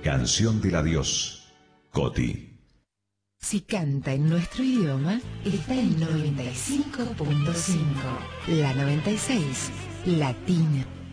Canción del adiós. Coti. Si canta en nuestro idioma, está en 95.5. La 96, Latina.